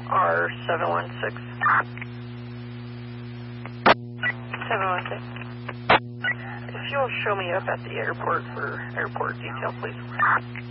R716. 716. If you'll show me up at the airport for airport detail, please.